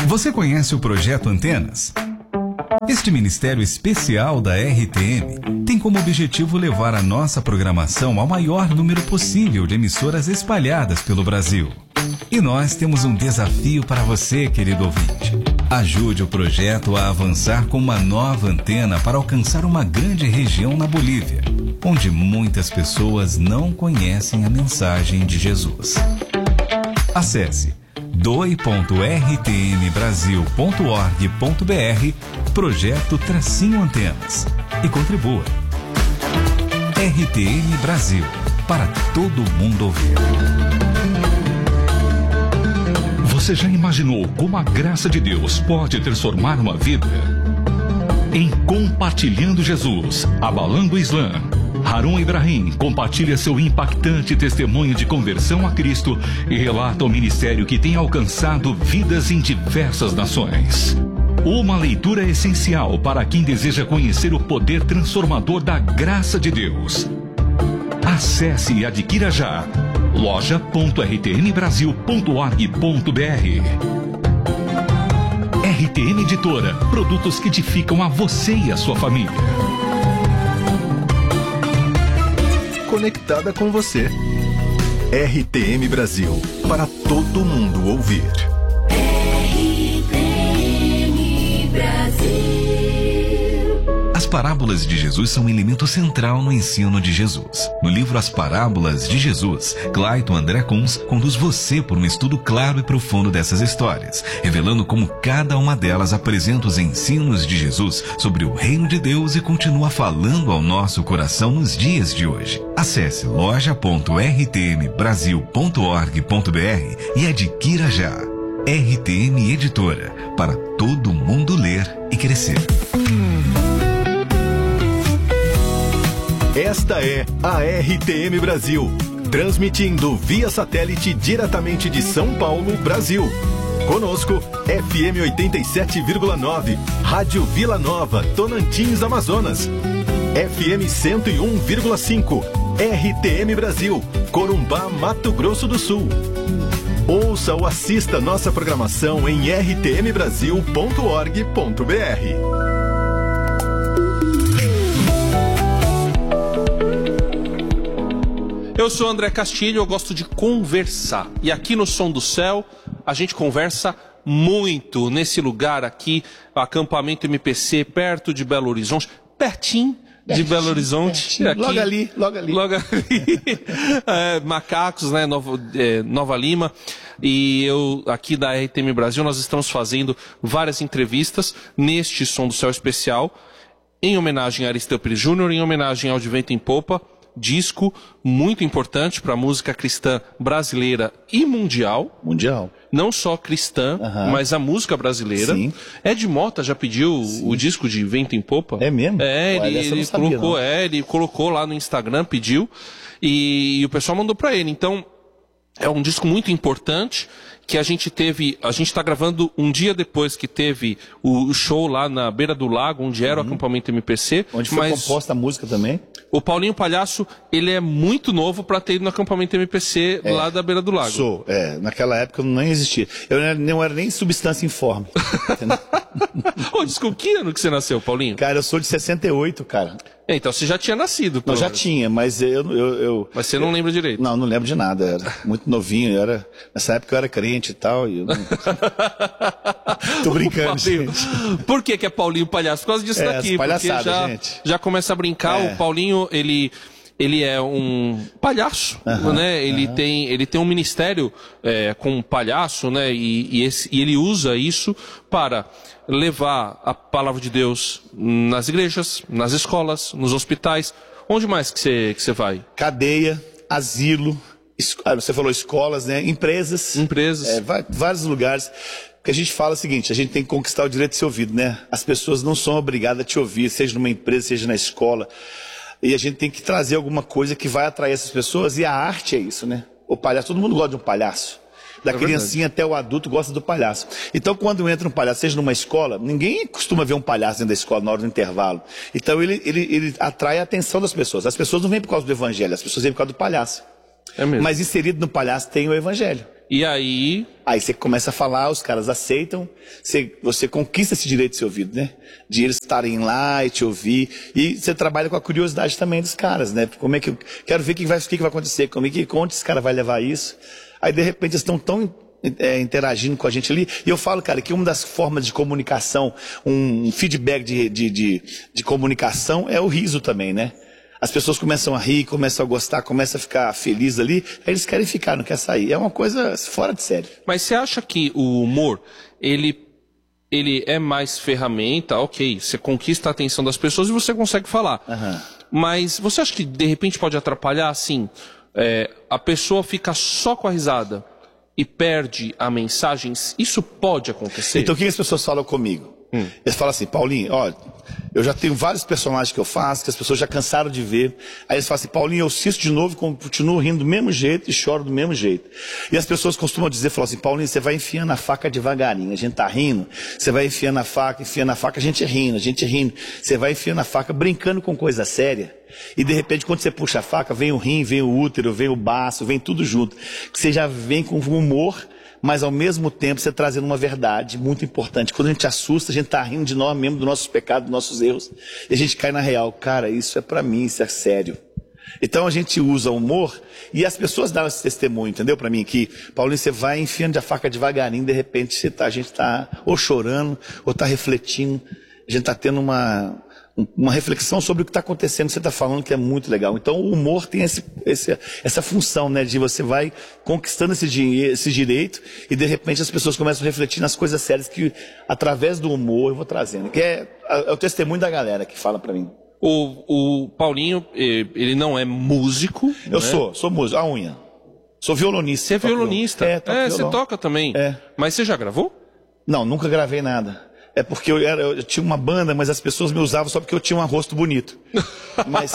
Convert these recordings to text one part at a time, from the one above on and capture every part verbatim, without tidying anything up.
Você conhece o Projeto Antenas? Este ministério especial da R T M tem como objetivo levar a nossa programação ao maior número possível de emissoras espalhadas pelo Brasil. E nós temos um desafio para você, querido ouvinte. Ajude o projeto a avançar com uma nova antena para alcançar uma grande região na Bolívia, onde muitas pessoas não conhecem a mensagem de Jesus. Acesse doe ponto r t m brasil ponto org ponto b r Projeto Tracinho Antenas e contribua. R T M Brasil, para todo mundo ouvir. Você já imaginou como a graça de Deus pode transformar uma vida? Em Compartilhando Jesus, Abalando o Islã, Harun Ibrahim compartilha seu impactante testemunho de conversão a Cristo e relata o ministério que tem alcançado vidas em diversas nações. Uma leitura essencial para quem deseja conhecer o poder transformador da graça de Deus. Acesse e adquira já loja ponto r t m brasil ponto org ponto b r. R T M Editora, produtos que edificam a você e a sua família. Conectada com você. R T M Brasil, para todo mundo ouvir. R T M Brasil. As parábolas de Jesus são um elemento central no ensino de Jesus. No livro As Parábolas de Jesus, Clayton André Kunz conduz você por um estudo claro e profundo dessas histórias, revelando como cada uma delas apresenta os ensinos de Jesus sobre o reino de Deus e continua falando ao nosso coração nos dias de hoje. Acesse loja ponto r t m brasil ponto org ponto b r e adquira já. R T M Editora, para todo mundo ler e crescer. Esta é a R T M Brasil, transmitindo via satélite diretamente de São Paulo, Brasil. Conosco, F M oitenta e sete vírgula nove, Rádio Vila Nova, Tonantins, Amazonas. F M cento e um vírgula cinco, R T M Brasil, Corumbá, Mato Grosso do Sul. Ouça ou assista nossa programação em r t m brasil ponto org ponto b r. Eu sou André Castilho, eu gosto de conversar. E aqui no Som do Céu, a gente conversa muito nesse lugar aqui, acampamento M P C, perto de Belo Horizonte, pertinho de Belo Horizonte. Aqui, logo ali, logo ali. Logo ali. é, Macacos, né, Nova, é, Nova Lima. E eu, aqui da R T M Brasil, nós estamos fazendo várias entrevistas neste Som do Céu especial, em homenagem a Aristeu Pires Júnior, em homenagem ao De Vento em Popa, disco muito importante para a música cristã brasileira e mundial. Mundial. Não só cristã, uh-huh. mas a música brasileira. Sim. Ed Mota já pediu Sim. o disco de Vento em Popa. É mesmo? É, ele, Olha, ele sabia, colocou, não. é, ele colocou lá no Instagram, pediu, e, e o pessoal mandou para ele. Então, é um disco muito importante que a gente teve, a gente está gravando um dia depois que teve o show lá na beira do lago, onde era uhum. o acampamento M P C. Onde foi mas composta a música também. O Paulinho Palhaço, ele é muito novo para ter ido no acampamento M P C é, lá da beira do lago. Sou, é, naquela época eu nem existia. Eu não era nem substância informe. Ô, desculpa, que ano que você nasceu, Paulinho? Cara, eu sou de sessenta e oito, cara. É, então você já tinha nascido. Não, já tinha, mas eu, eu, eu... Mas você não eu, lembra direito? Não, não lembro de nada. Eu era muito novinho. Eu era, nessa época eu era crente e tal. E eu não... Tô brincando, gente. Por que que é Paulinho Palhaço? Por causa disso é, daqui. Porque já, gente. já começa a brincar. É. O Paulinho, ele... Ele é um palhaço, uh-huh, né? Ele, uh-huh. tem, ele tem um ministério é, com um palhaço, né? E, e, esse, e ele usa isso para levar a palavra de Deus nas igrejas, nas escolas, nos hospitais. Onde mais que você que você vai? Cadeia, asilo, você falou escolas, né? Empresas. Empresas. É, vários lugares. Porque a gente fala o seguinte, a gente tem que conquistar o direito de ser ouvido, né? As pessoas não são obrigadas a te ouvir, seja numa empresa, seja na escola. E a gente tem que trazer alguma coisa que vai atrair essas pessoas, e a arte é isso, né? O palhaço, todo mundo gosta de um palhaço. Da é criancinha até o adulto gosta do palhaço. Então, quando entra um palhaço, seja numa escola, ninguém costuma ver um palhaço dentro da escola na hora do intervalo. Então, ele, ele, ele atrai a atenção das pessoas. As pessoas não vêm por causa do evangelho, as pessoas vêm por causa do palhaço. É mesmo. Mas inserido no palhaço tem o evangelho. E aí... Aí você começa a falar, os caras aceitam, você, você conquista esse direito de ser ouvido, né? De eles estarem lá e te ouvir. E você trabalha com a curiosidade também dos caras, né? Como é que eu quero ver o que vai, o que vai acontecer, como é que, onde esse cara vai levar isso. Aí, de repente, eles estão tão é, interagindo com a gente ali. E eu falo, cara, que uma das formas de comunicação, um feedback de, de, de, de comunicação é o riso também, né? As pessoas começam a rir, começam a gostar, começam a ficar felizes ali, aí eles querem ficar, não querem sair. É uma coisa fora de série. Mas você acha que o humor, ele, ele é mais ferramenta, ok, você conquista a atenção das pessoas e você consegue falar. Uhum. Mas você acha que de repente pode atrapalhar, assim, é, a pessoa fica só com a risada e perde a mensagem? Isso pode acontecer? Então o que as pessoas falam comigo? Hum. Eles falam assim, Paulinho, ó, eu já tenho vários personagens que eu faço, que as pessoas já cansaram de ver. Aí eles falam assim, Paulinho, eu assisto de novo, continuo rindo do mesmo jeito e choro do mesmo jeito. E as pessoas costumam dizer, falam assim, Paulinho, você vai enfiando a faca devagarinho, a gente tá rindo, você vai enfiando a faca, enfiando a faca, a gente rindo, a gente rindo. Você vai enfiando a faca, brincando com coisa séria. E de repente, quando você puxa a faca, vem o rim, vem o útero, vem o baço, vem tudo junto. Você já vem com humor, mas ao mesmo tempo você trazendo uma verdade muito importante. Quando a gente assusta, a gente tá rindo de nós mesmo, dos nossos pecados, dos nossos erros, e a gente cai na real. Cara, isso é pra mim, isso é sério. Então a gente usa o humor e as pessoas dão esse testemunho, entendeu? Pra mim, que, Paulinho, você vai enfiando a faca devagarinho, de repente você tá, a gente tá ou chorando, ou tá refletindo, a gente tá tendo uma... uma reflexão sobre o que está acontecendo, que você está falando, que é muito legal. Então o humor tem esse, esse, essa função, né, de você vai conquistando esse, esse direito e de repente as pessoas começam a refletir nas coisas sérias que através do humor eu vou trazendo, que é, é o testemunho da galera que fala para mim. O, o Paulinho, ele não é músico. Eu né? sou, sou músico, a unha. Sou violonista. Você é violonista? É, é você toca também. É. Mas você já gravou? Não, nunca gravei nada. É porque eu, era, eu tinha uma banda, mas as pessoas me usavam só porque eu tinha um rosto bonito. Mas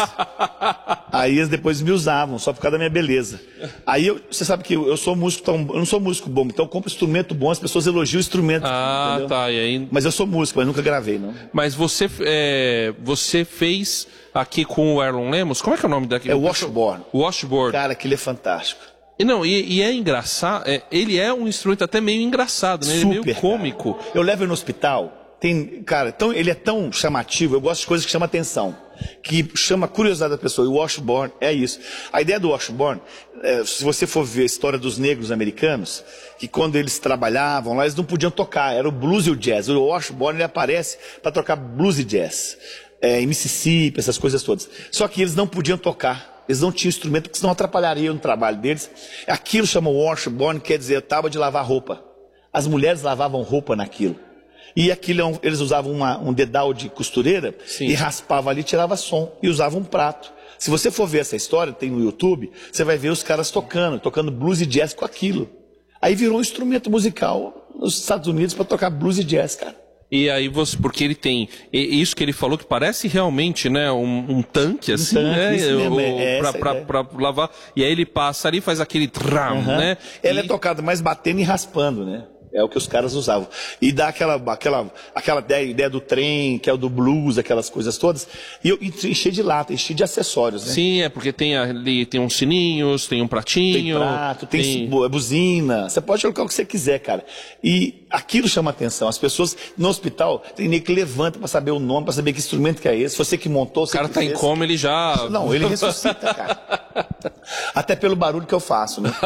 aí eles depois me usavam, só por causa da minha beleza. Aí eu, você sabe que eu, eu sou músico, tão, eu não sou músico bom, então eu compro instrumento bom, as pessoas elogiam o instrumento. Ah, entendeu? Tá. E aí... Mas eu sou músico, mas nunca gravei, não. Mas você, é, você fez aqui com o Erlon Lemos, como é que é o nome daquele? É o Washboard. Washboard. Cara, aquele é fantástico. E não, e, e é engraçado, é, ele é um instrumento até meio engraçado, né? Ele Super, é meio cômico. Cara. Eu levo ele no hospital. Tem, cara, tão, ele é tão chamativo, eu gosto de coisas que chamam atenção, que chama a curiosidade da pessoa, e o Washboard é isso. A ideia do Washboard, é, se você for ver a história dos negros americanos, que quando eles trabalhavam lá, eles não podiam tocar, era o blues e o jazz. O Washboard, ele aparece para tocar blues e jazz, é, em Mississippi, essas coisas todas. Só que eles não podiam tocar, eles não tinham instrumento, porque senão atrapalharia no trabalho deles. Aquilo chama Washboard, quer dizer, tábua de lavar roupa. As mulheres lavavam roupa naquilo. E aquilo, eles usavam uma, um dedal de costureira. Sim. E raspava ali, tirava som e usava um prato. Se você for ver essa história, tem no YouTube, você vai ver os caras tocando, tocando blues e jazz com aquilo. Aí virou um instrumento musical nos Estados Unidos para tocar blues e jazz, cara. E aí você, porque ele tem, isso que ele falou que parece realmente, né, um, um tanque assim, um tanque, né, isso mesmo, é pra, pra, pra, pra lavar. E aí ele passa ali e faz aquele tram, uhum. né? Ela e... é tocada mais batendo e raspando, né? É o que os caras usavam. E dá aquela, aquela, aquela ideia, ideia do trem, que é o do blues, aquelas coisas todas. E eu enchi de lata, enchi de acessórios, né? Sim, é porque tem ali, tem uns sininhos, tem um pratinho. Tem prato, tem, tem... buzina. Você pode colocar o que você quiser, cara. E aquilo chama atenção. As pessoas no hospital, tem nem que levanta para saber o nome, para saber que instrumento que é esse. Você que montou, o cara tá fez. Em coma, ele já... Não, ele ressuscita, cara. Até pelo barulho que eu faço, né?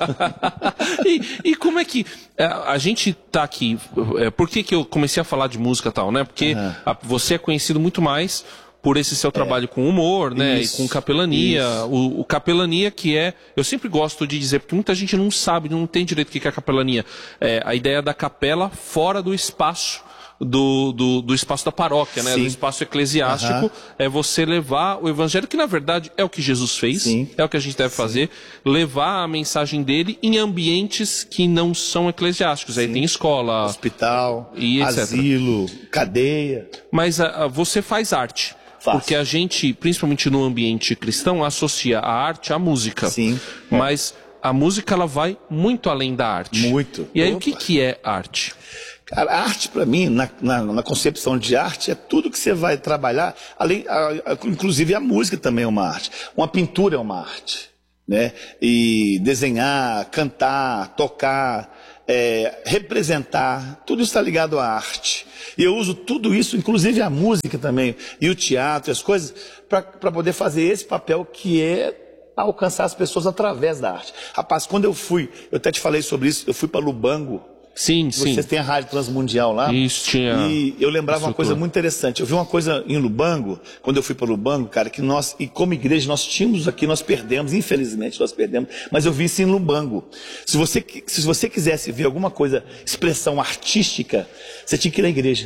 e, e como é que... A gente tá aqui... Por que que eu comecei a falar de música e tal, né? Porque uhum. a, você é conhecido muito mais por esse seu trabalho é. com humor, né? Isso, e com capelania. O, o capelania que é... Eu sempre gosto de dizer, porque muita gente não sabe, não tem direito o que é a capelania. É a ideia da capela fora do espaço. Do, do, do espaço da paróquia, né? Do espaço eclesiástico, uhum. é você levar o evangelho, que na verdade é o que Jesus fez, Sim. é o que a gente deve Sim. fazer, levar a mensagem dele em ambientes que não são eclesiásticos. Sim. Aí tem escola, hospital, e asilo, cadeia. Mas a, a, você faz arte. Faço. Porque a gente, principalmente no ambiente cristão, associa a arte à música. Sim. Mas a música, ela vai muito além da arte. Muito. E aí, Opa. o que, que é arte? Cara, a arte, para mim, na, na, na concepção de arte, é tudo que você vai trabalhar, além, a, a, inclusive a música também é uma arte. Uma pintura é uma arte. né? E desenhar, cantar, tocar, é, representar, tudo isso está ligado à arte. E eu uso tudo isso, inclusive a música também, e o teatro, as coisas, para poder fazer esse papel que é alcançar as pessoas através da arte. Rapaz, quando eu fui, eu até te falei sobre isso, eu fui para Lubango. Sim, sim. Vocês têm a Rádio Transmundial lá. Isso, tinha. E eu lembrava uma coisa muito interessante. Eu vi uma coisa em Lubango, quando eu fui para Lubango, cara, que nós, e como igreja, nós tínhamos aqui, nós perdemos, infelizmente nós perdemos, mas eu vi isso em Lubango. Se você, se você quisesse ver alguma coisa, expressão artística, você tinha que ir na igreja.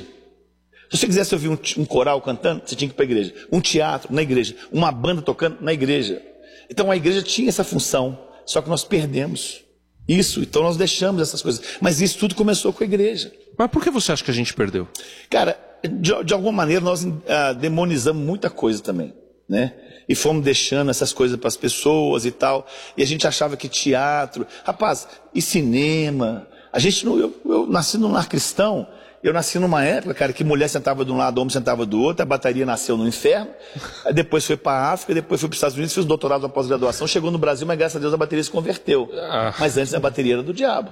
Se você quisesse ouvir um, um coral cantando, você tinha que ir para a igreja. Um teatro, na igreja. Uma banda tocando, na igreja. Então a igreja tinha essa função, só que nós perdemos isso, então nós deixamos essas coisas. Mas isso tudo começou com a igreja. Mas por que você acha que a gente perdeu? Cara, de, de alguma maneira nós ah, demonizamos muita coisa também, né? E fomos deixando essas coisas para as pessoas e tal. E a gente achava que teatro, rapaz, e cinema. A gente não, eu, eu nasci num lar cristão. Eu nasci numa época, cara, que mulher sentava de um lado, homem sentava do outro, a bateria nasceu no inferno, aí depois foi para a África, depois foi para os Estados Unidos, fez doutorado na pós-graduação, chegou no Brasil, mas graças a Deus a bateria se converteu. Ah. Mas antes a bateria era do diabo.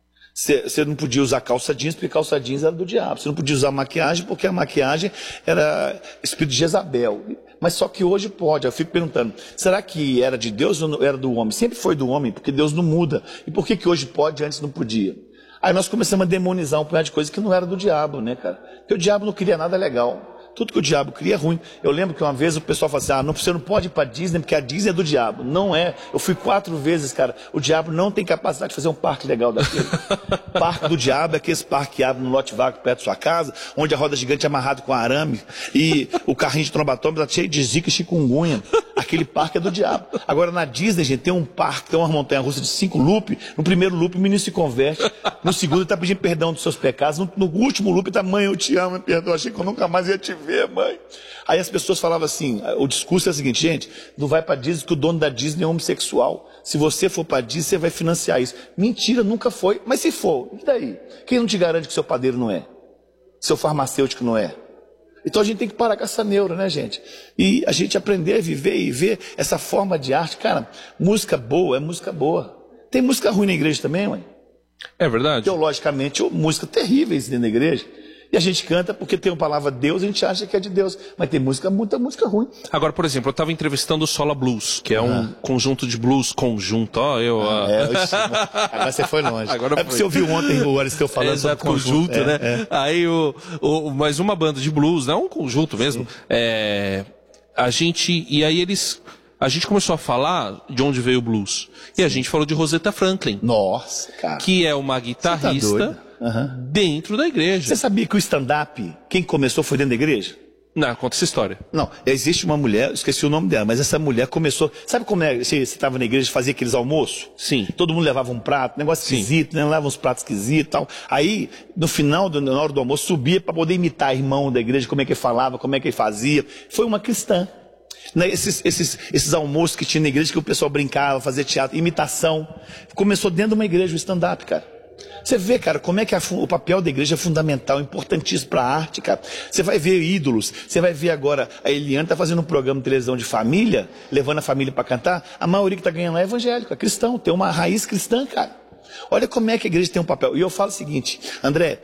Você não podia usar calça jeans, porque calça jeans era do diabo. Você não podia usar maquiagem, porque a maquiagem era espírito de Jezabel. Mas só que hoje pode. Eu fico perguntando, será que era de Deus ou era do homem? Sempre foi do homem, porque Deus não muda. E por que que hoje pode e antes não podia? Aí nós começamos a demonizar um punhado de coisa que não era do diabo, né, cara? Porque o diabo não queria nada legal. Tudo que o diabo queria é ruim. Eu lembro que uma vez o pessoal falou assim, ah, não, você não pode ir para Disney porque a Disney é do diabo. Não é. Eu fui quatro vezes, cara. O diabo não tem capacidade de fazer um parque legal daquele. Parque do diabo é aquele parque que abre no lote vago perto da sua casa, onde a roda gigante é amarrada com arame e o carrinho de trombatômetro está cheio de zika e chikungunya. Aquele parque é do diabo. Agora na Disney, gente, tem um parque, tem uma montanha-russa de cinco loop. No primeiro loop o menino se converte. No segundo ele está pedindo perdão dos seus pecados. No, no último loop está, mãe, eu te amo, me perdoa. Achei que eu nunca mais ia te ver, mãe. Aí as pessoas falavam assim, o discurso é o seguinte, gente, não vai para Disney que o dono da Disney é homossexual. Se você for para Disney, você vai financiar isso. Mentira, nunca foi. Mas se for, e daí? Quem não te garante que seu padeiro não é? Seu farmacêutico não é? Então a gente tem que parar com essa neura, né, gente? E a gente aprender a viver e ver essa forma de arte. Cara, música boa é música boa. Tem música ruim na igreja também, mãe? É verdade. Teologicamente, música terríveis dentro da igreja. E a gente canta porque tem uma palavra Deus, a gente acha que é de Deus. Mas tem música, muita música ruim. Agora, por exemplo, eu estava entrevistando o Sola Blues, que é um ah. conjunto de blues conjunto. Ó, eu... Ah, ah. É, eu... Agora você foi longe. Agora é foi. porque você ouviu ontem o Aristeu falando é, sobre conjunto, conjunto, né? É, é. Aí, o, o, mas uma banda de blues, não um conjunto mesmo. É, a gente... E aí eles... A gente começou a falar de onde veio o blues. E a gente falou de Rosetta Franklin. Nossa, cara. Que é uma guitarrista tá uhum. dentro da igreja. Você sabia que o stand-up, quem começou foi dentro da igreja? Não, conta essa história. Não, existe uma mulher, esqueci o nome dela, mas essa mulher começou... Sabe como é, você estava na igreja e fazia aqueles almoços? Sim. Todo mundo levava um prato, negócio Sim. esquisito, né? Levava uns pratos esquisitos e tal. Aí, no final, do, na hora do almoço, subia para poder imitar irmão da igreja, como é que ele falava, como é que ele fazia. Foi uma cristã. Esses, esses, esses almoços que tinha na igreja, que o pessoal brincava, fazia teatro, imitação. Começou dentro de uma igreja o stand-up, cara. Você vê, cara, como é que a, o papel da igreja é fundamental, importantíssimo para a arte, cara. Você vai ver ídolos, você vai ver agora, a Eliane está fazendo um programa de televisão de família, levando a família para cantar. A maioria que está ganhando lá é evangélico, é cristão, tem uma raiz cristã, cara. Olha como é que a igreja tem um papel. E eu falo o seguinte, André,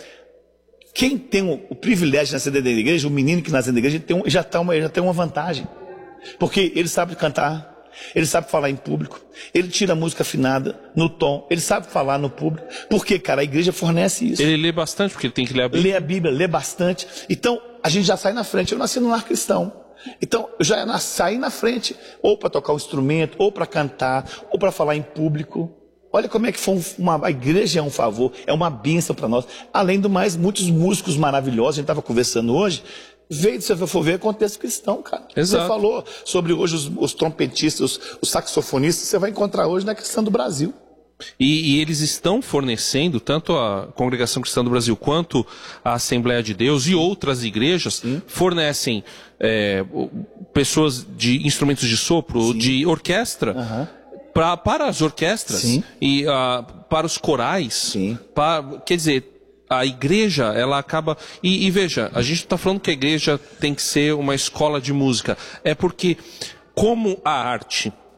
quem tem o, o privilégio de nascer dentro da igreja, o menino que nasce dentro da igreja, tem um, já, tá uma, já tem uma vantagem. Porque ele sabe cantar, ele sabe falar em público, ele tira a música afinada no tom, ele sabe falar no público. Porque, cara, a igreja fornece isso. Ele lê bastante, porque ele tem que ler a Bíblia. Lê a Bíblia, lê bastante. Então, a gente já sai na frente. Eu nasci num lar cristão. Então, eu já saí na frente, ou para tocar um instrumento, ou para cantar, ou para falar em público. Olha como é que foi uma, a igreja é um favor, é uma bênção para nós. Além do mais, muitos músicos maravilhosos, a gente estava conversando hoje, veio, se você for ver, contexto cristão, cara. Exato. Você falou sobre hoje os, os trompetistas, os, os saxofonistas, você vai encontrar hoje na Cristã do Brasil. E, e eles estão fornecendo, tanto a Congregação Cristã do Brasil quanto a Assembleia de Deus e outras igrejas, Sim. fornecem é, pessoas de instrumentos de sopro, Sim. de orquestra, uhum. pra, para as orquestras Sim. e uh, para os corais. Sim. Para, quer dizer, a igreja, ela acaba... E, e veja, a gente está falando que a igreja tem que ser uma escola de música. É porque, como a arte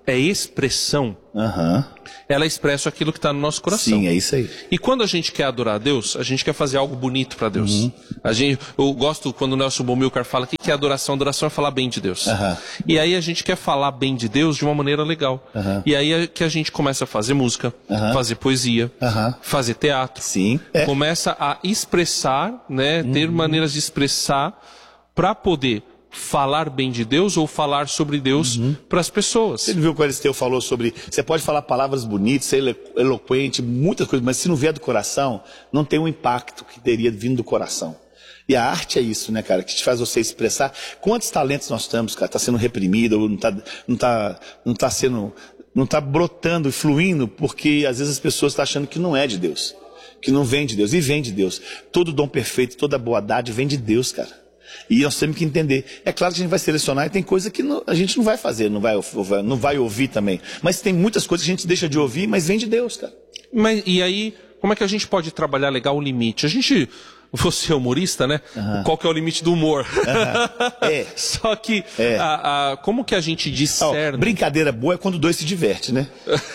é expressão, Aham. ela expressa aquilo que está no nosso coração. Sim, é isso aí. E quando a gente quer adorar a Deus, a gente quer fazer algo bonito para Deus. Uhum. A gente, eu gosto quando o Nelson Bomilcar fala que, que é adoração. Adoração é falar bem de Deus. Uhum. E aí a gente quer falar bem de Deus de uma maneira legal. Uhum. E aí é que a gente começa a fazer música, uhum. fazer poesia, uhum. fazer teatro. Sim. É. Começa a expressar, né, uhum. ter maneiras de expressar para poder falar bem de Deus ou falar sobre Deus uhum. para as pessoas. Você viu o que o Aristeu falou sobre... Você pode falar palavras bonitas, ser eloquente, muitas coisas, mas se não vier do coração, não tem o impacto que teria vindo do coração. E a arte é isso, né, cara? Que te faz você expressar. Quantos talentos nós temos, cara? Está sendo reprimido, ou não está não tá, não tá sendo... Não está brotando e fluindo, porque às vezes as pessoas estão achando que não é de Deus. Que não vem de Deus. E vem de Deus. Todo dom perfeito, toda boa dádiva vem de Deus, cara. E nós temos que entender. É claro que a gente vai selecionar e tem coisa que não, a gente não vai fazer, não vai, não vai ouvir também. Mas tem muitas coisas que a gente deixa de ouvir, mas vem de Deus, cara. Mas, e aí, como é que a gente pode trabalhar legal o limite? A gente... Você é humorista, né? Uhum. Qual que é o limite do humor? Uhum. É. Só que, é. A, a, como que a gente discerne... Oh, brincadeira boa é quando dois se diverte, né?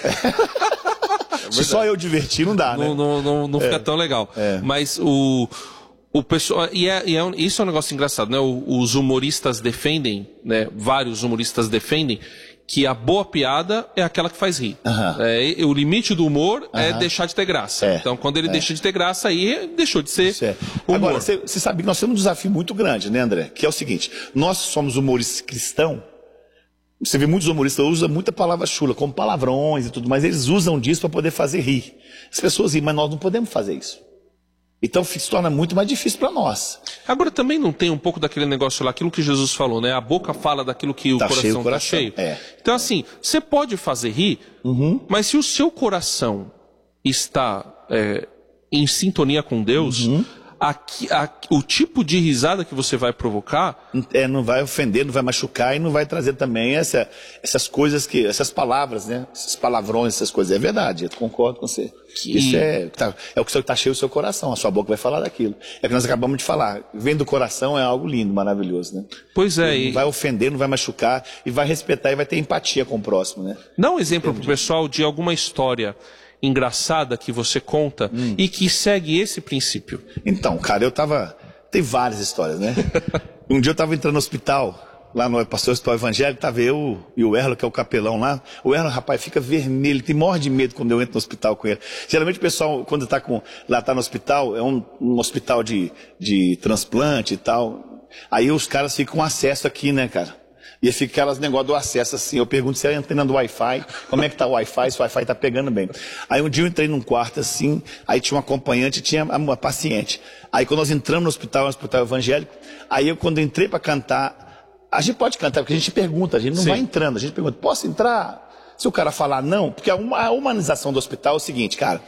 É se só eu divertir, não dá, não, né? Não, não, não fica é. tão legal. É. Mas o... O pessoal, e, é, e é um, isso é um negócio engraçado, né? O, os humoristas defendem, né? Vários humoristas defendem que a boa piada é aquela que faz rir. Uhum. É, o limite do humor uhum. é deixar de ter graça. É. Então, quando ele é. deixa de ter graça, aí deixou de ser é. humor. Agora, você sabe que nós temos um desafio muito grande, né, André? Que é o seguinte, nós somos humoristas cristãos. Você vê muitos humoristas usam muita palavra chula, como palavrões e tudo, mas eles usam disso para poder fazer rir. As pessoas riem, mas nós não podemos fazer isso. Então se torna muito mais difícil para nós. Agora também não tem um pouco daquele negócio lá, aquilo que Jesus falou, né? A boca fala daquilo que o tá coração cheio, está coração. cheio. É. Então assim, você pode fazer rir, uhum. mas se o seu coração está é, em sintonia com Deus, uhum. a, a, o tipo de risada que você vai provocar... É, não vai ofender, não vai machucar e não vai trazer também essa, essas coisas, que, essas palavras, né? Esses palavrões, essas coisas. É verdade, eu concordo com você. Que... Isso é, tá, é o que está cheio do seu coração, a sua boca vai falar daquilo. É o que nós acabamos de falar. Vem do coração é algo lindo, maravilhoso, né? Pois é. E... Não vai ofender, não vai machucar, e vai respeitar e vai ter empatia com o próximo, né? Dá um exemplo para o pessoal de alguma história engraçada que você conta hum. e que segue esse princípio. Então, cara, eu tava... Tem várias histórias, né? Um dia eu tava entrando no hospital... Lá no pastor hospital evangélico, estava eu e o Erlo, que é o capelão lá. O Erlo, rapaz, fica vermelho, ele tem morre de medo quando eu entro no hospital com ele. Geralmente o pessoal, quando tá com, lá tá no hospital, é um, um hospital de, de transplante e tal. Aí os caras ficam com acesso aqui, né, cara? E fica aquelas negócios do acesso assim. Eu pergunto se é a antena do Wi-Fi, como é que tá o Wi-Fi, se o Wi-Fi tá pegando bem. Aí um dia eu entrei num quarto assim, aí tinha um acompanhante e tinha uma paciente. Aí quando nós entramos no hospital, no hospital evangélico, aí eu quando entrei para cantar, a gente pode cantar, porque a gente pergunta, a gente não Sim. vai entrando, a gente pergunta, posso entrar? Se o cara falar não, porque a humanização do hospital é o seguinte, cara,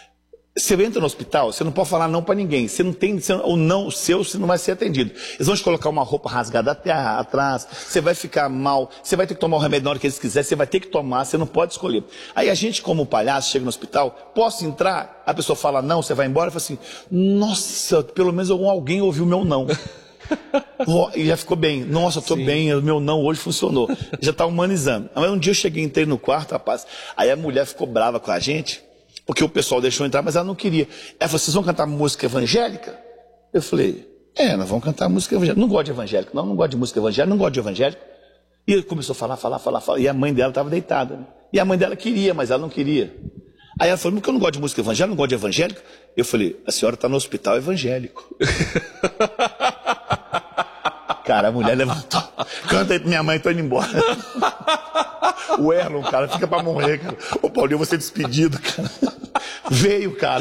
você entra no hospital, você não pode falar não para ninguém, você não tem, você, o não seu, você não vai ser atendido. Eles vão te colocar uma roupa rasgada até atrás, você vai ficar mal, você vai ter que tomar o remédio na hora que eles quiserem, você vai ter que tomar, você não pode escolher. Aí a gente, como palhaço, chega no hospital, posso entrar? A pessoa fala não, você vai embora, e fala assim, nossa, pelo menos alguém ouviu o meu não. Oh, e já ficou bem. Nossa, eu tô Sim. bem, o meu não hoje funcionou. Já tá humanizando. Aí um dia eu cheguei, entrei no quarto, rapaz. Aí a mulher ficou brava com a gente, porque o pessoal deixou entrar, mas ela não queria. Ela falou, vocês vão cantar música evangélica? Eu falei, é, nós vamos cantar música evangélica. Não gosto de evangélico, não, não gosto de música evangélica, não gosto de evangélico. E ele começou a falar, falar, falar, falar. E a mãe dela estava deitada. Né? E a mãe dela queria, mas ela não queria. Aí ela falou, porque eu não gosto de música evangélica, não gosto de evangélico. Eu falei, a senhora está no hospital evangélico. Cara, a mulher levantou. Canta aí pra minha mãe, tô indo embora. O Erlon, cara, fica pra morrer, cara. Ô, Paulinho, eu vou ser despedido, cara. Veio, cara.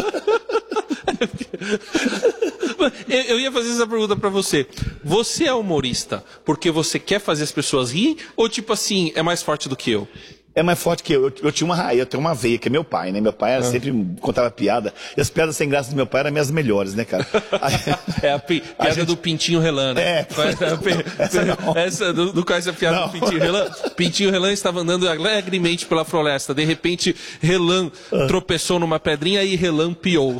Eu ia fazer essa pergunta pra você. Você é humorista porque você quer fazer as pessoas rirem? Ou tipo assim, é mais forte do que eu? É mais forte que eu. Eu, eu tinha uma raiz, eu tenho uma veia, que é meu pai, né? Meu pai era, ah. sempre contava piada. E as piadas sem graça do meu pai eram minhas melhores, né, cara? Aí, é a pi, piada a gente... do Pintinho Relan, né? É. Essa, essa do, do qual essa piada não. do Pintinho Relan? Pintinho Relan estava andando alegremente pela floresta. De repente, Relan ah. tropeçou numa pedrinha e Relan piou.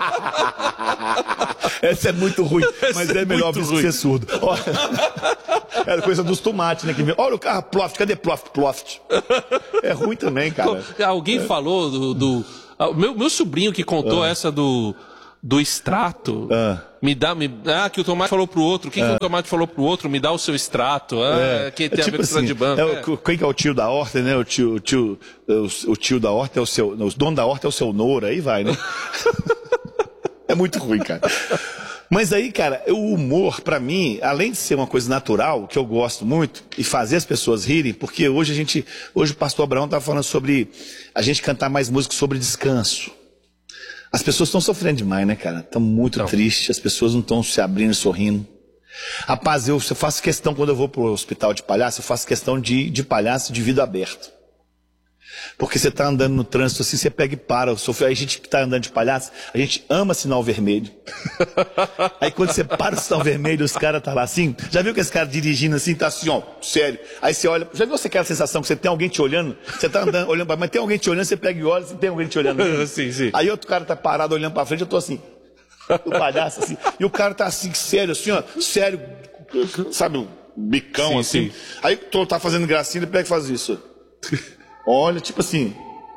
Essa é muito ruim, mas essa é, é melhor que ser surdo. Era coisa dos tomates, né? Que vem, olha o carro, ploft, cadê ploft, ploft? É ruim também, cara. Alguém é. falou do... do ah, meu, meu sobrinho que contou ah. essa do... do extrato, ah. me dá, me, ah, que o tomate falou pro outro, o que, ah. que o tomate falou pro outro, me dá o seu extrato, ah, é. que tem é tipo a ver com assim, de banco. É, é. o, quem que é o tio da horta, né? O tio, o tio, o, o tio da horta é o seu, o dono da horta é o seu Noura, aí vai, né? É muito ruim, cara. Mas aí, cara, o humor, pra mim, além de ser uma coisa natural, que eu gosto muito, e fazer as pessoas rirem, porque hoje a gente, hoje o pastor Abraão estava falando sobre a gente cantar mais música sobre descanso. As pessoas estão sofrendo demais, né, cara? Estão muito tristes, as pessoas não estão se abrindo e sorrindo. Rapaz, eu, eu faço questão, quando eu vou pro hospital de palhaço, eu faço questão de, de palhaço de vidro aberto. Porque você tá andando no trânsito assim, você pega e para. Aí a gente que tá andando de palhaço, a gente ama sinal vermelho. Aí quando você para o sinal vermelho, os caras tá lá assim. Já viu que esse cara dirigindo assim, tá assim, ó, sério. Aí você olha, já viu você aquela sensação que você tem alguém te olhando? Você tá andando, olhando pra, mas tem alguém te olhando, você pega e olha, se tem alguém te olhando. Sim, sim. Aí outro cara tá parado olhando pra frente, eu tô assim, o palhaço assim. E o cara tá assim, sério, assim, ó, sério, sabe, um bicão sim, assim. Sim. Aí tu tá fazendo gracinha, ele pega e faz isso. Olha, tipo assim.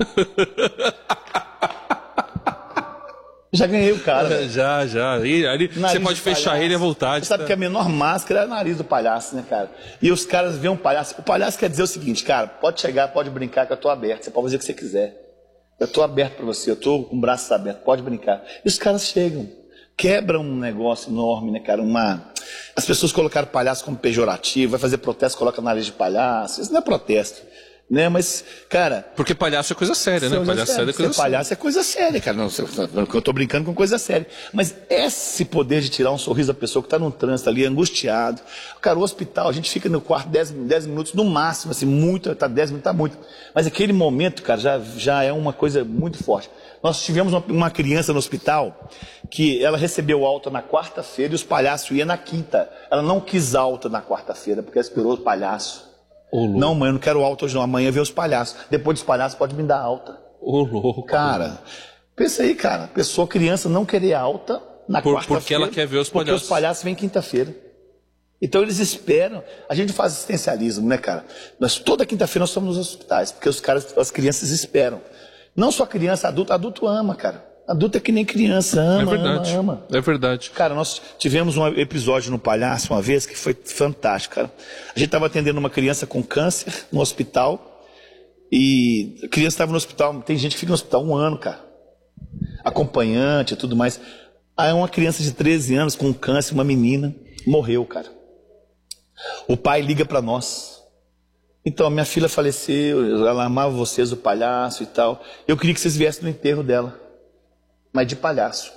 Já ganhei o cara. Véio. Já, já. E, ali, você pode fechar palhaço. Ele à vontade. Você sabe tá? que a menor máscara é o nariz do palhaço, né, cara? E os caras veem um palhaço. O palhaço quer dizer o seguinte, cara, pode chegar, pode brincar, que eu tô aberto. Você pode fazer o que você quiser. Eu tô aberto pra você, eu tô com o braço aberto, pode brincar. E os caras chegam, quebram um negócio enorme, né, cara? Uma... As pessoas colocaram palhaço como pejorativo, vai fazer protesto, coloca nariz de palhaço. Isso não é protesto. Né, mas, cara... Porque palhaço é coisa séria, né? Palhaço sério é coisa séria. Palhaço é coisa séria, cara. Não, eu tô brincando com coisa séria. Mas esse poder de tirar um sorriso da pessoa que tá num trânsito ali, angustiado. Cara, o hospital, a gente fica no quarto dez minutos no máximo, assim, muito, tá dez minutos, tá muito. Mas aquele momento, cara, já, já é uma coisa muito forte. Nós tivemos uma, uma criança no hospital que ela recebeu alta na quarta-feira e os palhaços iam na quinta. Ela não quis alta na quarta-feira, porque ela esperou o palhaço. Ô, não, mãe, eu não quero alta hoje não. Amanhã vê os palhaços. Depois dos palhaços pode me dar alta. Ô, louco. Cara, pensa aí, cara. Pessoa, criança, não querer alta na quarta-feira. Porque ela quer ver os palhaços. Porque os palhaços vêm quinta-feira. Então eles esperam. A gente faz assistencialismo, né, cara? Nós, toda quinta-feira nós estamos nos hospitais. Porque os caras, as crianças esperam. Não só criança, adulto. Adulto ama, cara. Adulto é que nem criança, ama, é verdade, ama, ama. É verdade. Cara, nós tivemos um episódio no Palhaço uma vez que foi fantástico, cara. A gente estava atendendo uma criança com câncer no hospital e a criança estava no hospital, tem gente que fica no hospital um ano, cara. Acompanhante e tudo mais. Aí uma criança de treze anos com câncer, uma menina, morreu, cara. O pai liga para nós. Então, a minha filha faleceu, ela amava vocês, o palhaço e tal. Eu queria que vocês viessem no enterro dela. Mas de palhaço.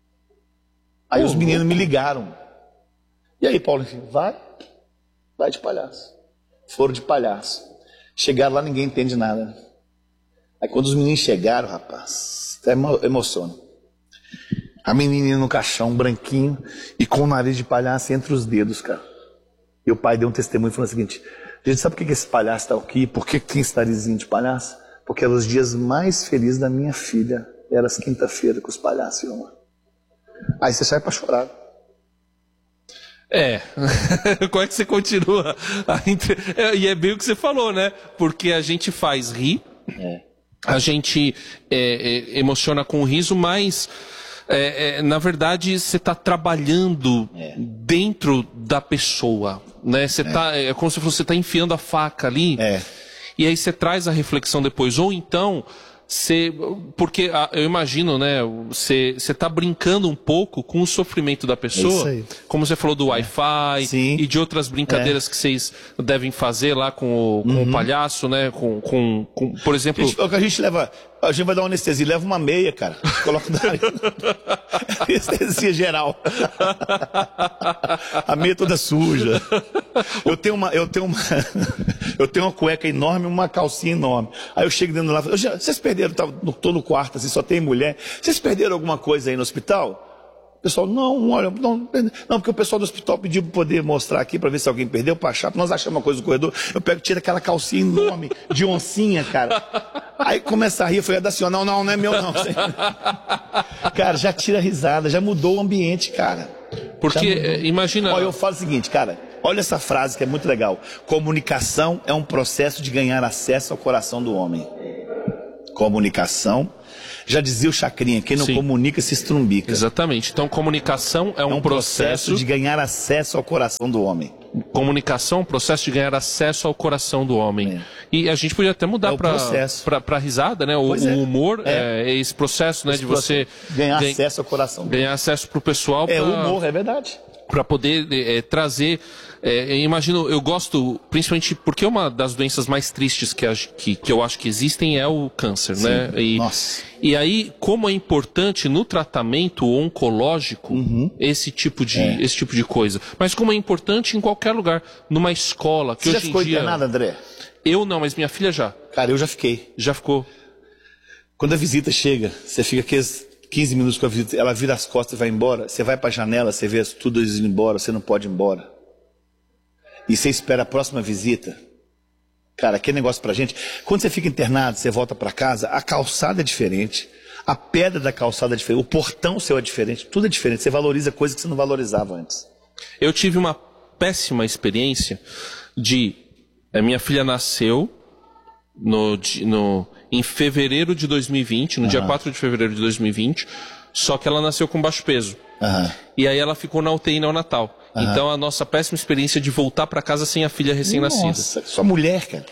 Aí oh, os meninos me ligaram. E aí, Paulo, vai? Vai de palhaço. Foram de palhaço. Chegaram lá, ninguém entende nada. Aí quando os meninos chegaram, rapaz, até emo emociona. A menininha no caixão, branquinho, e com o nariz de palhaço entre os dedos, cara. E o pai deu um testemunho falando o seguinte: gente, sabe por que esse palhaço está aqui? Por que tem esse narizinho de palhaço? Porque eram os dias mais felizes da minha filha. Era as quinta-feira com os palhaços iam lá. Aí você sai pra chorar. É. Como é que você continua? E é bem o que você falou, né? Porque a gente faz rir, é. a gente é, é, emociona com o riso, mas é, é, na verdade você está trabalhando é. dentro da pessoa, né? Você é. Tá, é como se você está enfiando a faca ali, é. e aí você traz a reflexão depois. Ou então... Cê, porque eu imagino, né, você está brincando um pouco com o sofrimento da pessoa, é como você falou do é. Wi-Fi e de outras brincadeiras é. que vocês devem fazer lá com o, com uhum. o palhaço, né, com, com, com por exemplo... A gente, o que a gente leva, a gente vai dar uma anestesia, leva uma meia, cara, coloca na anestesia geral. A meia toda suja. Eu tenho uma, eu tenho uma, eu tenho uma cueca enorme, uma calcinha enorme. Aí eu chego dentro lá, eu já, vocês perderam, estou no quarto, assim, só tem mulher. Vocês perderam alguma coisa aí no hospital? O pessoal, não, olha, não, não, porque o pessoal do hospital pediu para poder mostrar aqui, para ver se alguém perdeu, para achar, nós achamos uma coisa no corredor, eu pego, tiro aquela calcinha enorme, de oncinha, cara. Aí começa a rir, eu falei, é da senhora, não, não, não é meu não. Cara, já tira a risada, já mudou o ambiente, cara. Porque, imagina... Olha, eu falo o seguinte, cara, Olha essa frase que é muito legal. Comunicação é um processo de ganhar acesso ao coração do homem. Comunicação, já dizia o Chacrinha, quem não Sim. comunica se estrumbica. Exatamente. Então, comunicação é um, É um processo, processo de ganhar acesso ao coração do homem. Comunicação, processo de ganhar acesso ao coração do homem. É. E a gente podia até mudar É o processo. para risada, né? O, Pois é. o humor É. é. é esse processo, né, Esse de você ganhar ganha- acesso ao coração do homem. ganhar acesso para o pessoal. É pra- humor, é verdade. para poder é, trazer. É, eu imagino, eu gosto, principalmente porque uma das doenças mais tristes que, a- que, que eu acho que existem é o câncer, né? E, Nossa. e aí, como é importante no tratamento oncológico esse, tipo de, É. esse tipo de coisa. Mas como é importante em qualquer lugar, numa escola, que Você já hoje ficou em dia. internado, André? Eu não, mas minha filha já. Cara, eu já fiquei. Já ficou. Quando a visita chega, você fica aqueles quinze minutos com a visita, ela vira as costas e vai embora, você vai pra janela, você vê tudo eles indo embora, você não pode ir embora. E você espera a próxima visita. Cara, que negócio pra gente. Quando você fica internado, você volta pra casa, a calçada é diferente, a pedra da calçada é diferente, o portão seu é diferente, tudo é diferente. Você valoriza coisas que você não valorizava antes. Eu tive uma péssima experiência de. A minha filha nasceu no, di- no, em fevereiro de dois mil e vinte, no dia quatro de fevereiro de dois mil e vinte, só que ela nasceu com baixo peso. Aham. E aí ela ficou na U T I neonatal. Então a nossa péssima experiência de voltar para casa sem a filha recém-nascida. Nossa, sua mulher, cara.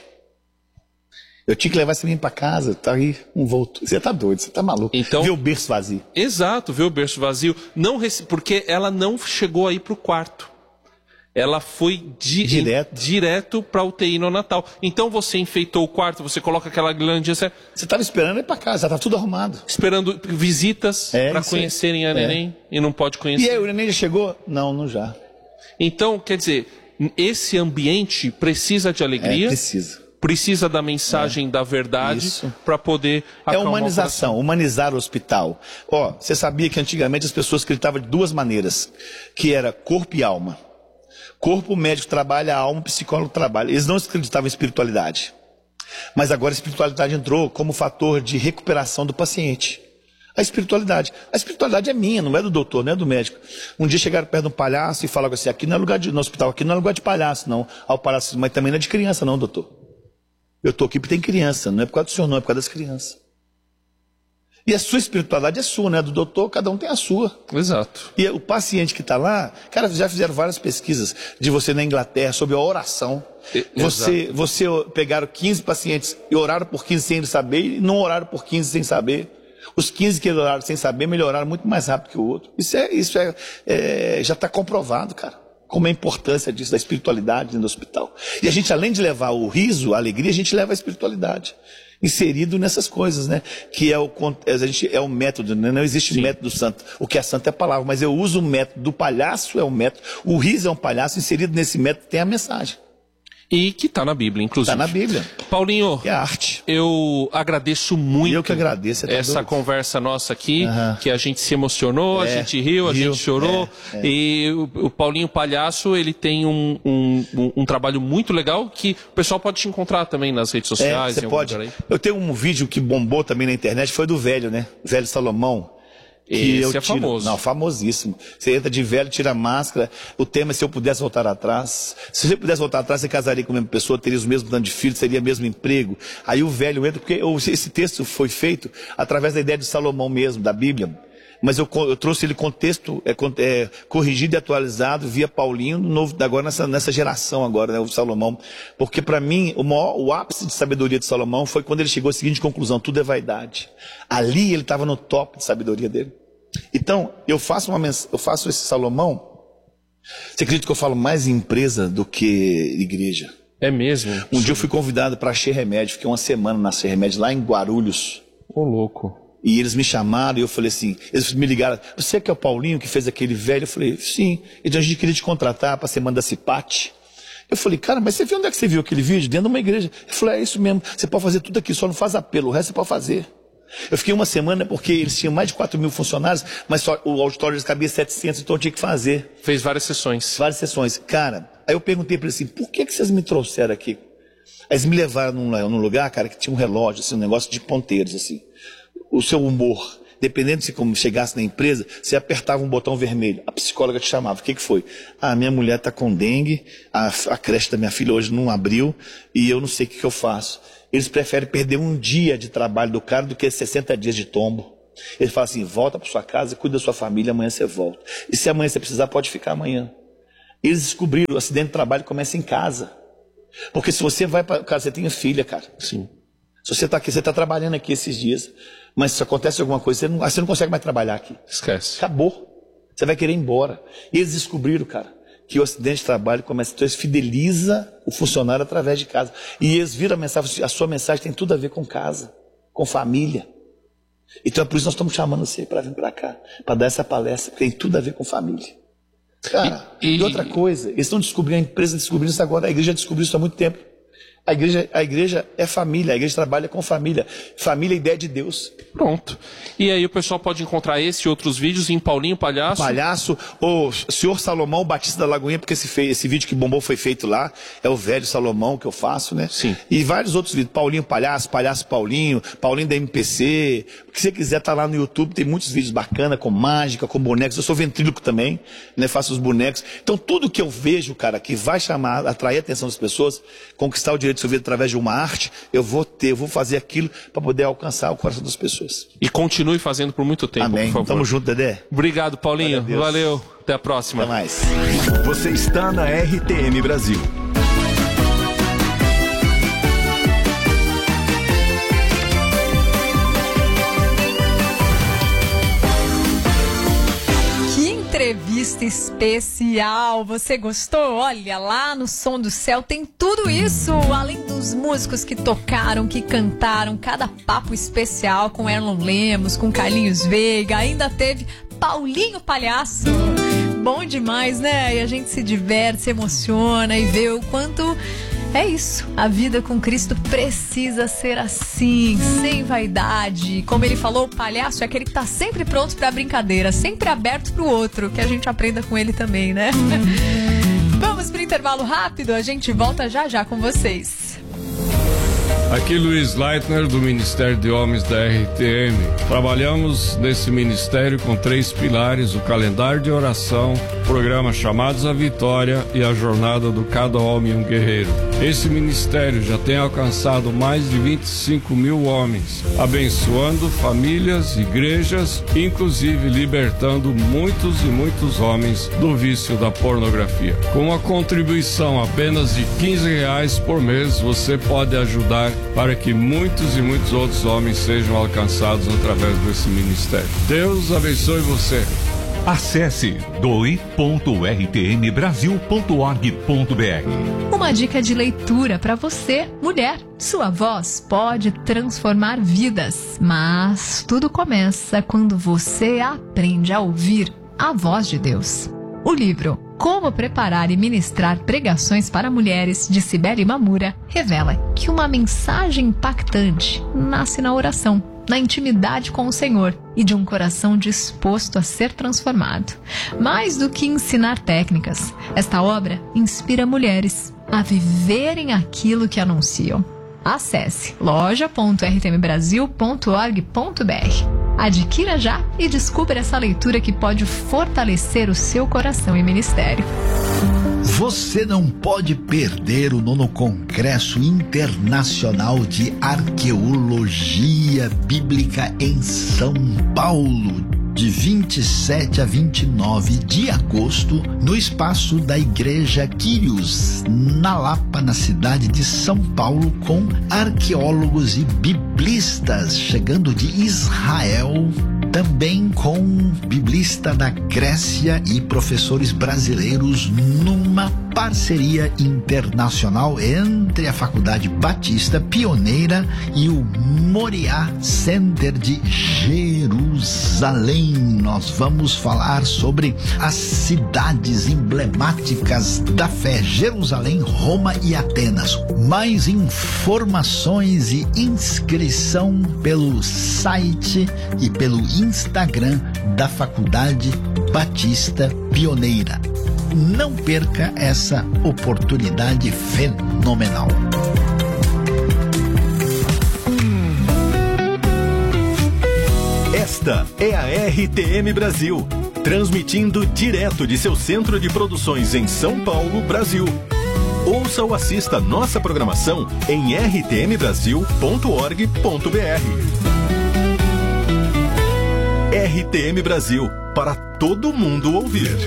Eu tinha que levar esse menino pra casa, tá aí, um volto. Você tá doido, você tá maluco. Então- Vê o berço vazio. Exato, ver o berço vazio. Não rece... Porque ela não chegou aí pro quarto. Ela foi di... Direto. direto para U T I neonatal. Então você enfeitou o quarto, você coloca aquela glândula, você... Você tava esperando ir pra casa, já tá tudo arrumado. esperando visitas É, para isso aí. conhecerem a É. neném e não pode conhecer. E aí, o neném já chegou? Não, não já. Então, quer dizer, esse ambiente precisa de É, alegria, precisa. precisa da mensagem da verdade Isso. para poder É acalmar o humanização, humanizar o hospital. Ó, você sabia que antigamente as pessoas acreditavam de duas maneiras, que era corpo e alma. Corpo, o médico trabalha, a alma, o psicólogo trabalha. Eles não acreditavam em espiritualidade. Mas agora a espiritualidade entrou como fator de recuperação do paciente. A espiritualidade. A espiritualidade é minha, não é do doutor, não é do médico. Um dia chegaram perto de um palhaço e falaram assim, aqui não é lugar de, no hospital, aqui não é lugar de palhaço, não. Aí o palhaço disse, mas também não é de criança, não, doutor. Eu estou aqui porque tem criança, não é por causa do senhor, não, é por causa das crianças. E a sua espiritualidade é sua, né? Do doutor, cada um tem a sua. coração. Exato. E o paciente que está lá, cara, já fizeram várias pesquisas de você na Inglaterra sobre a oração. E- Você, você pegaram quinze pacientes e oraram por quinze sem ele saber e não oraram por quinze sem saber. Os quinze que oraram sem saber melhoraram muito mais rápido que o outro. Isso, é, isso é, é, já está comprovado, cara. Como é a importância disso, da espiritualidade dentro do hospital. E a gente, além de levar o riso, a alegria, a gente leva a espiritualidade. Inserido nessas coisas, né? Que é o, con- a gente, é o método, né? Não existe Sim. método santo. O que é santo é a palavra, mas eu uso o método do palhaço, é um método. O riso é um palhaço, inserido nesse método tem a mensagem. E que está na Bíblia, inclusive. Está na Bíblia. Paulinho, É arte. eu agradeço muito. E eu que agradeço, você tá essa doido? conversa nossa aqui, Aham. que a gente se emocionou, a É, gente riu, a riu, gente chorou. é, é. E o, o Paulinho Palhaço, ele tem um, um, um, um trabalho muito legal que o pessoal pode te encontrar também nas redes É, sociais. você em algum pode. lugar aí. Eu tenho um vídeo que bombou também na internet, foi do velho, né? Velho Salomão. Que Esse eu é tiro- famoso. Não, famosíssimo. Você entra de velho, tira a máscara. O tema é se eu pudesse voltar atrás. Se você pudesse voltar atrás, você casaria com a mesma pessoa, teria os mesmos tanto de filhos, seria o mesmo emprego. Aí o velho entra, porque eu- esse texto foi feito através da ideia de Salomão mesmo, da Bíblia. Mas eu, co- eu trouxe ele contexto é, con- é, corrigido e atualizado via Paulinho, no novo, agora nessa, nessa geração agora, né, o Salomão. Porque para mim, o, maior, o ápice de sabedoria de Salomão foi quando ele chegou à seguinte conclusão, tudo é vaidade. Ali ele estava no top de sabedoria dele. Então, eu faço, uma mens- eu faço esse Salomão, você acredita que eu falo mais em empresa do que igreja? É mesmo? Um dia eu fui convidado para a Che Remédio, fiquei uma semana na Che Remédio, lá em Guarulhos. Ô, louco. E eles me chamaram e eu falei assim, eles me ligaram, você que é o Paulinho que fez aquele velho? Eu falei, sim. Então a gente queria te contratar para a semana da Cipate. Eu falei, cara, mas você viu onde é que você viu aquele vídeo? Dentro de uma igreja. Eu falei, é isso mesmo, você pode fazer tudo aqui, só não faz apelo, o resto você pode fazer. Eu fiquei uma semana porque eles tinham mais de quatro mil funcionários, mas só o auditório cabia setecentos, então eu tinha que fazer Fez várias sessões. várias sessões. Cara, aí eu perguntei para eles assim, por que, que vocês me trouxeram aqui? Aí eles me levaram num, num lugar, cara, que tinha um relógio, assim, um negócio de ponteiros, assim. O seu humor. De dependendo de como chegasse na empresa, você apertava um botão vermelho, a psicóloga te chamava. O que que foi? Ah, minha mulher está com dengue, a, a creche da minha filha hoje não abriu e eu não sei o que que eu faço. Eles preferem perder um dia de trabalho do cara do que sessenta dias de tombo. Eles falam assim, volta para sua casa, cuida da sua família, amanhã você volta. E se amanhã você precisar, pode ficar amanhã. Eles descobriram, o acidente de trabalho começa em casa. Porque se você vai para casa, você tem filha, cara. Sim. Se você está aqui, você está trabalhando aqui esses dias, mas se acontece alguma coisa, você não, você não consegue mais trabalhar aqui. Esquece. Acabou. Você vai querer ir embora. E eles descobriram, cara, que o acidente de trabalho começa, então eles fideliza o funcionário através de casa. E eles viram a mensagem, a sua mensagem tem tudo a ver com casa, com família. Então é por isso que nós estamos chamando você para vir para cá, para dar essa palestra, que tem tudo a ver com família. Cara, e, e... e outra coisa, eles estão descobrindo, a empresa descobrindo isso agora, a igreja descobriu isso há muito tempo. A igreja, a igreja é família, a igreja trabalha com família. Família é ideia de Deus. Pronto. E aí o pessoal pode encontrar esse e outros vídeos em Paulinho Palhaço. Palhaço, o senhor Salomão Batista da Lagoinha, porque esse, fei, esse vídeo que bombou foi feito lá. É o velho Salomão que eu faço, né? Sim. E vários outros vídeos. Paulinho Palhaço, Palhaço Paulinho, Paulinho da M P C. O que você quiser tá lá no YouTube, tem muitos vídeos bacanas, com mágica, com bonecos. Eu sou ventríloco também, né? Faço os bonecos. Então tudo que eu vejo, cara, que vai chamar, atrair a atenção das pessoas, conquistar o direito de sua vida através de uma arte, eu vou ter, eu vou fazer aquilo para poder alcançar o coração das pessoas. E continue fazendo por muito tempo, Amém. por favor. Tamo junto, Dedé. Obrigado, Paulinho. Valeu. Até a próxima. Até mais. Você está na R T M Brasil. Entrevista especial, você gostou? Olha, lá no Som do Céu tem tudo isso, além dos músicos que tocaram, que cantaram, cada papo especial com Erlon Lemos, com Carlinhos Veiga, ainda teve Paulinho Palhaço. Bom demais, né? E a gente se diverte, se emociona e vê o quanto... É isso, a vida com Cristo precisa ser assim, sem vaidade. Como ele falou, o palhaço é aquele que tá sempre pronto pra brincadeira, sempre aberto pro outro, que a gente aprenda com ele também, né? Vamos pro intervalo rápido, a gente volta já já com vocês. Aqui Luiz Leitner, do Ministério de Homens da R T M. Trabalhamos nesse ministério com três pilares: o calendário de oração, o programa Chamados à Vitória e a jornada do Cada Homem um Guerreiro. Esse ministério já tem alcançado mais de vinte e cinco mil homens, abençoando famílias, igrejas, inclusive libertando muitos e muitos homens do vício da pornografia. Com uma contribuição apenas de quinze reais por mês, você pode ajudar para que muitos e muitos outros homens sejam alcançados através desse ministério. Deus abençoe você. Acesse doe ponto r t m brasil ponto org ponto b r. Uma dica de leitura para você, mulher. Sua voz pode transformar vidas, mas tudo começa quando você aprende a ouvir a voz de Deus. O livro Como Preparar e Ministrar Pregações para Mulheres, de Cibele Mamura, revela que uma mensagem impactante nasce na oração, na intimidade com o Senhor e de um coração disposto a ser transformado. Mais do que ensinar técnicas, esta obra inspira mulheres a viverem aquilo que anunciam. Acesse loja ponto r t m brasil ponto org ponto b r. Adquira já e descubra essa leitura que pode fortalecer o seu coração e ministério. Você não pode perder o nono Congresso Internacional de Arqueologia Bíblica em São Paulo, de vinte e sete a vinte e nove de agosto, no espaço da Igreja Quírios, na Lapa, na cidade de São Paulo, com arqueólogos e biblistas chegando de Israel, também com biblista da Grécia e professores brasileiros, numa parceria internacional entre a Faculdade Batista Pioneira e o Moriá Center de Jerusalém. Nós vamos falar sobre as cidades emblemáticas da fé: Jerusalém, Roma e Atenas. Mais informações e inscrição pelo site e pelo Instagram da Faculdade Batista Pioneira. Não perca essa oportunidade fenomenal. Esta é a R T M Brasil, transmitindo direto de seu centro de produções em São Paulo, Brasil. Ouça ou assista nossa programação em r t m brasil ponto org ponto b r. R T M Brasil, para todo mundo ouvir.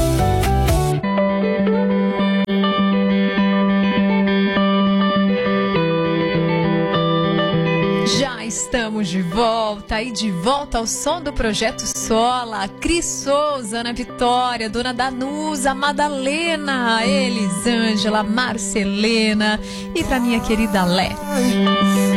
Já estamos de volta e de volta ao som do Projeto Sola. Cris Souza, Ana Vitória, Dona Danusa, Madalena, Elisângela, Marcelena e pra minha querida Lé.